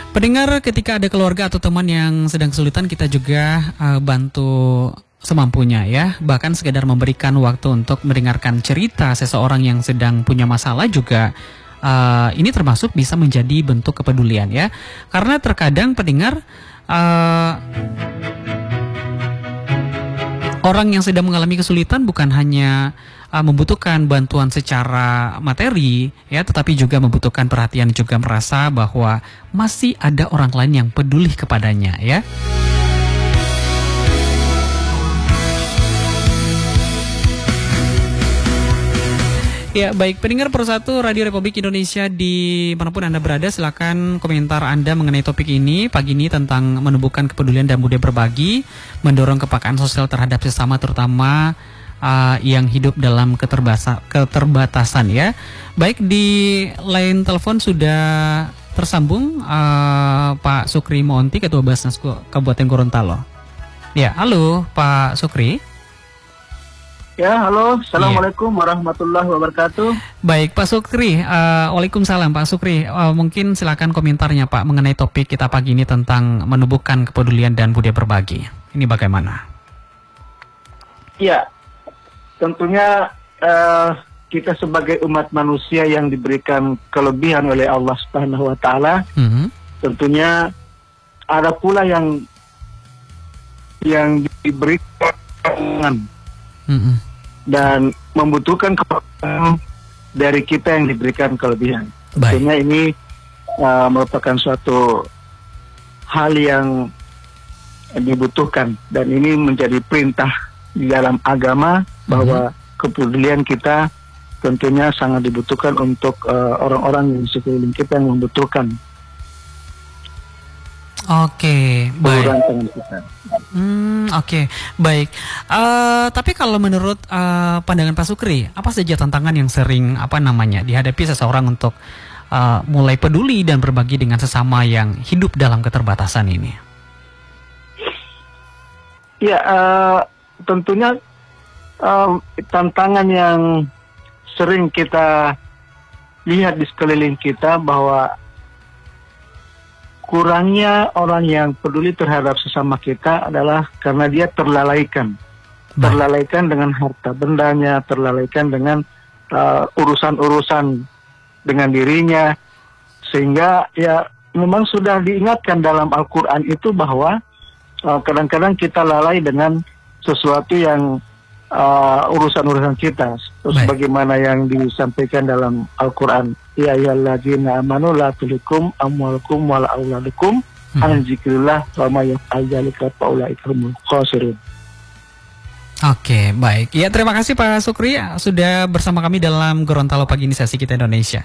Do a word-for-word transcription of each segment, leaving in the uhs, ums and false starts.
Pendengar, ketika ada keluarga atau teman yang sedang kesulitan, kita juga uh, bantu semampunya ya. Bahkan sekedar memberikan waktu untuk mendengarkan cerita seseorang yang sedang punya masalah juga uh, ini termasuk bisa menjadi bentuk kepedulian ya. Karena terkadang pendengar uh, orang yang sedang mengalami kesulitan bukan hanya uh, membutuhkan bantuan secara materi ya, tetapi juga membutuhkan perhatian, juga merasa bahwa masih ada orang lain yang peduli kepadanya ya. Ya, baik pendengar Persatu Radio Republik Indonesia di manapun Anda berada, silakan komentar Anda mengenai topik ini pagi ini tentang menumbuhkan kepedulian dan budaya berbagi, mendorong kepekaan sosial terhadap sesama, terutama uh, yang hidup dalam keterbasa, keterbatasan ya. Baik, di line telepon sudah tersambung uh, Pak Sukri Monti, Ketua Basnas Kabupaten Gorontalo. Ya, halo Pak Sukri. Ya, halo. Assalamualaikum yeah. warahmatullahi wabarakatuh. Baik, Pak Sukri. Uh, Waalaikumsalam, Pak Sukri. Uh, mungkin silakan komentarnya, Pak, mengenai topik kita pagi ini tentang menumbuhkan kepedulian dan budaya berbagi. Ini bagaimana? Ya, tentunya uh, kita sebagai umat manusia yang diberikan kelebihan oleh Allah Subhanahu Wa Taala, mm-hmm. tentunya ada pula yang yang diberikan mm-hmm. dan membutuhkan kepedulian dari kita yang diberikan kelebihan. Tentunya ini uh, merupakan suatu hal yang dibutuhkan, dan ini menjadi perintah di dalam agama bahwa mm-hmm. kepedulian kita tentunya sangat dibutuhkan untuk uh, orang-orang yang sekeliling kita yang membutuhkan. Oke, baik. Hmm, oke, okay. baik. Uh, tapi kalau menurut uh, pandangan Pak Sukri, apa saja tantangan yang sering apa namanya dihadapi seseorang untuk uh, mulai peduli dan berbagi dengan sesama yang hidup dalam keterbatasan ini? Ya, uh, tentunya uh, tantangan yang sering kita lihat di sekeliling kita bahwa kurangnya orang yang peduli terhadap sesama kita adalah karena dia terlalaikan. Baik. Terlalaikan dengan harta bendanya, terlalaikan dengan uh, urusan-urusan dengan dirinya. Sehingga ya memang sudah diingatkan dalam Al-Quran itu bahwa uh, kadang-kadang kita lalai dengan sesuatu yang uh, urusan-urusan kita. Terus Baik. Bagaimana yang disampaikan dalam Al-Quran. Ya ayyuhalladzina amanu la tulhikum amwalukum wala auladukum an dzikrillah wa may yaf'al dzalika fa ulaika humul khasirun. Oke, baik. Ya, terima kasih Pak Sukri sudah bersama kami dalam Gorontalo Pagi ini Sesi Kita Indonesia.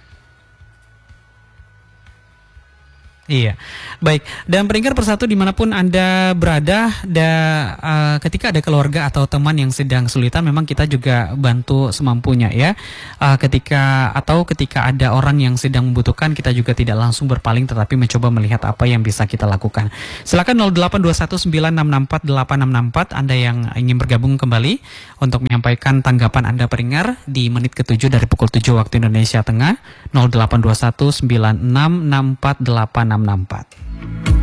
Iya, baik. Dan pendengar Persatu dimanapun Anda berada, da, uh, ketika ada keluarga atau teman yang sedang kesulitan, memang kita juga bantu semampunya ya. Uh, ketika atau ketika ada orang yang sedang membutuhkan, kita juga tidak langsung berpaling, tetapi mencoba melihat apa yang bisa kita lakukan. Silakan nol delapan dua satu sembilan enam enam empat delapan enam enam empat Anda yang ingin bergabung kembali untuk menyampaikan tanggapan Anda pendengar di menit ketujuh dari pukul tujuh waktu Indonesia Tengah. Nol delapan dua satu sembilan enam enam empat delapan enam enam empat.